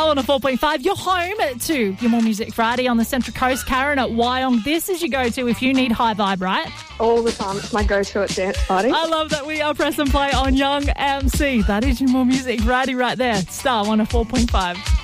on a 4.5. You're home to your More Music Friday on the Central Coast. Karen at Wyong. This is your go-to if you need high vibe, right? All the time. It's my go-to at dance parties. I love that we are press and play on Young MC. That is your More Music Friday right there. Star 104.5.